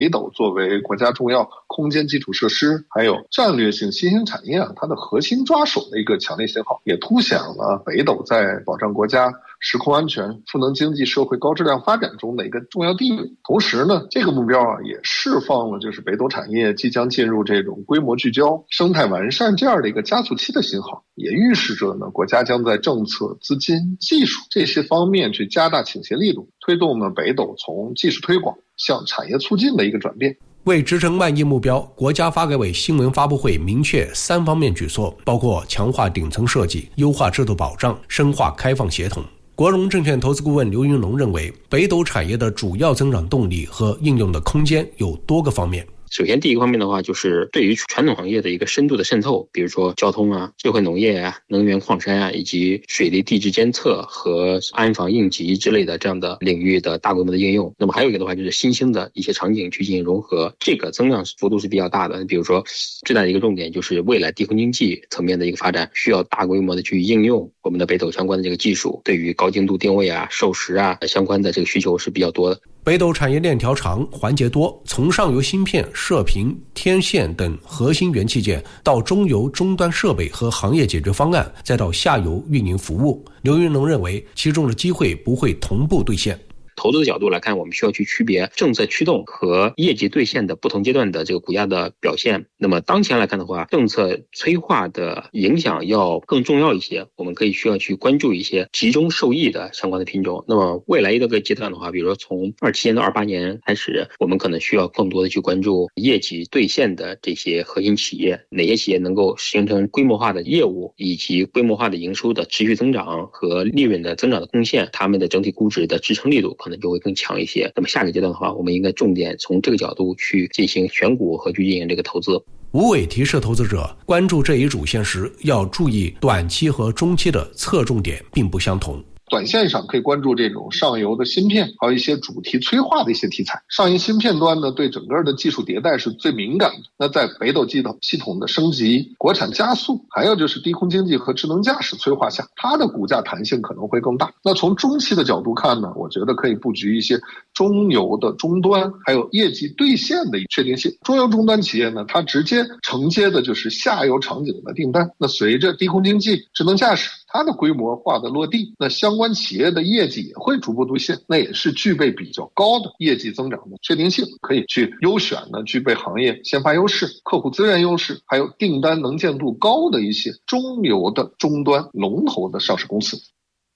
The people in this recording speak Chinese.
北斗作为国家重要空间基础设施还有战略性新兴产业它的核心抓手的一个强烈信号，也凸显了北斗在保障国家时空安全、赋能经济社会高质量发展中的一个重要地位。同时呢，这个目标也释放了就是北斗产业即将进入这种规模聚焦、生态完善这样的一个加速期的信号，也预示着呢国家将在政策、资金、技术这些方面去加大倾斜力度，推动呢北斗从技术推广向产业促进的一个转变。 为支撑万亿目标，国家发改委新闻发布会明确3方面举措，包括强化顶层设计、优化制度保障、深化开放协同。国融证券投资顾问刘云龙认为，北斗产业的主要增长动力和应用的空间有多个方面。 首先第一个方面的话，就是对于传统行业的一个深度的渗透，比如说交通啊、智慧农业啊、能源矿山啊，以及水利地质监测和安防应急之类的这样的领域的大规模的应用。那么还有一个的话，就是新兴的一些场景去进行融合，这个增长幅度是比较大的。比如说最大的一个重点就是未来低空经济层面的一个发展，需要大规模的去应用我们的北斗相关的这个技术，对于高精度定位啊、授时啊相关的这个需求是比较多的。 北斗产业链条长，环节多，从上游芯片、射频、天线等核心元器件，到中游终端设备和行业解决方案，再到下游运营服务。刘云龙认为，其中的机会不会同步兑现。 投资的角度来看，我们需要去区别政策驱动和业绩兑现的不同阶段的这个股价的表现。那么当前来看的话，政策催化的影响要更重要一些，我们需要去关注一些集中受益的相关的品种。那么未来一个阶段的话，比如说从27年到28年开始，我们可能需要更多的去关注业绩兑现的这些核心企业，哪些企业能够形成规模化的业务以及规模化的营收的持续增长和利润的增长的贡献，他们的整体估值的支撑力度可能就会更强一些。那么下个阶段的话，我们应该重点从这个角度去进行选股和去进行这个投资。 吴伟提示投资者，关注这一主线时，要注意短期和中期的侧重点并不相同。 短线上可以关注这种上游的芯片，还有一些主题催化的一些题材。上游芯片端呢，对整个的技术迭代是最敏感的。那在北斗系统的升级、国产加速，还有就是低空经济和智能驾驶催化下，它的股价弹性可能会更大。那从中期的角度看呢，我觉得可以布局一些中游的终端，还有业绩兑现的确定性。中游终端企业呢，它直接承接的就是下游场景的订单。那随着低空经济、智能驾驶它的规模化的落地，那相关企业的业绩也会逐步兑现，那也是具备比较高的业绩增长的确定性，可以去优选呢具备行业先发优势、客户资源优势，还有订单能见度高的一些中游的终端龙头的上市公司。